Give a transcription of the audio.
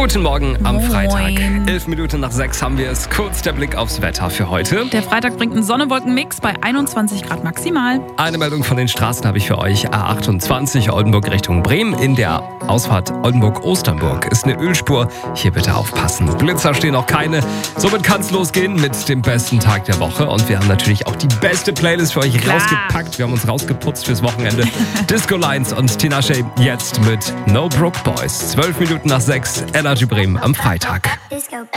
Guten Morgen am Moin. Freitag. 11 Minuten nach 6 haben wir es. Kurz der Blick aufs Wetter für heute. Der Freitag bringt einen Sonne-Wolken-Mix bei 21 Grad maximal. Eine Meldung von den Straßen habe ich für euch. A28 Oldenburg Richtung Bremen. In der Ausfahrt Oldenburg-Osternburg ist eine Ölspur. Hier bitte aufpassen. Blitzer stehen noch keine. Somit kann es losgehen mit dem besten Tag der Woche. Und wir haben natürlich auch die beste Playlist für euch rausgepackt. Wir haben uns rausgeputzt fürs Wochenende. Disco Lines und Tinashe jetzt mit No Broke Boys. 12 Minuten nach 6. Energy Bremen am Freitag.